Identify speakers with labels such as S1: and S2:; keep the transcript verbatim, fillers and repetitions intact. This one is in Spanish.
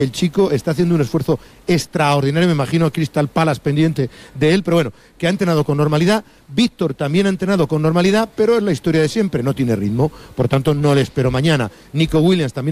S1: El chico está haciendo un esfuerzo extraordinario, me imagino a Crystal Palace pendiente de él, pero bueno, que ha entrenado con normalidad. Víctor también ha entrenado con normalidad, pero es la historia de siempre, no tiene ritmo, por tanto no le espero mañana. Nico Williams también